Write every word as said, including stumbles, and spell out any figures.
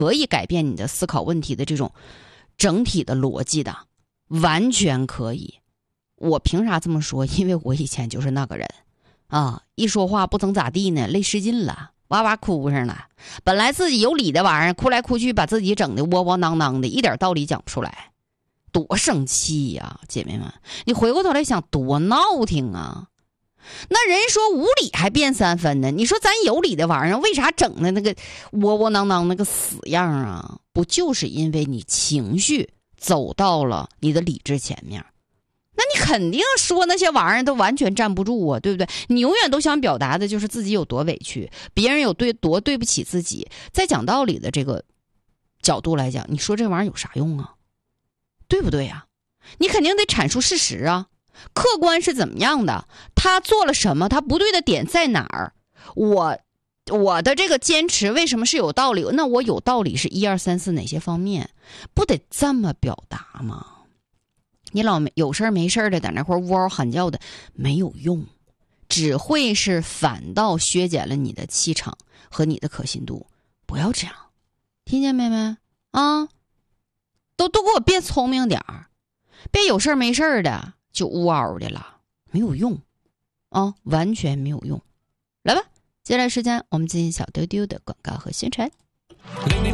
可以改变你的思考问题的这种整体的逻辑的，完全可以。我凭啥这么说？因为我以前就是那个人啊，一说话不曾咋地呢，累失禁了，哇哇哭上了。本来自己有理的玩意儿，哭来哭去把自己整的窝窝囊囊的，一点道理讲不出来，多生气呀、啊！姐妹们，你回过头来想，多闹挺啊！那人说无理还辩三分呢，你说咱有理的玩意儿，为啥整的那个窝窝囊囊那个死样啊？不就是因为你情绪走到了你的理智前面，那你肯定说那些玩意儿都完全站不住啊，对不对？你永远都想表达的就是自己有多委屈，别人有对多对不起自己。在讲道理的这个角度来讲，你说这玩意儿有啥用啊？对不对啊？你肯定得阐述事实啊，客观是怎么样的，他做了什么，他不对的点在哪儿，我我的这个坚持为什么是有道理，那我有道理是一二三四哪些方面，不得这么表达吗？你老有事没事的在那块呜嗷喊叫的没有用，只会是反倒削减了你的气场和你的可信度。不要这样，听见没没啊？都都给我变聪明点儿，别有事没事的就呜嗷的了，没有用啊，完全没有用。来吧，接下来时间我们进行小丢丢的广告和宣传。